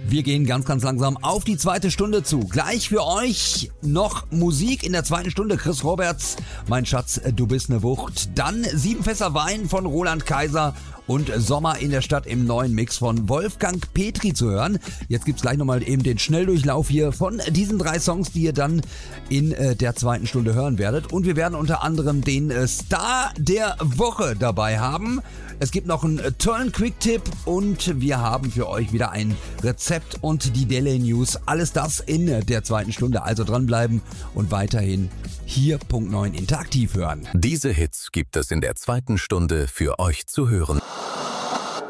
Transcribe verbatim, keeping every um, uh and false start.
Wir gehen ganz, ganz langsam auf die zweite Stunde zu. Gleich für euch noch Musik in der zweiten Stunde. Chris Roberts, Mein Schatz, du bist ne Wucht. Dann sieben Fässer Wein von Roland Kaiser und Sommer in der Stadt im neuen Mix von Wolfgang Petri zu hören. Jetzt gibt's gleich nochmal eben den Schnelldurchlauf hier von diesen drei Songs, die ihr dann in äh, der zweiten Stunde hören werdet. Und wir werden unter anderem den äh, Star der Woche dabei haben. Es gibt noch einen Turn-Quick-Tipp und wir haben für euch wieder ein Rezept und die Daily News. Alles das in der zweiten Stunde. Also dranbleiben und weiterhin hier Punkt neun interaktiv hören. Diese Hits gibt es in der zweiten Stunde für euch zu hören.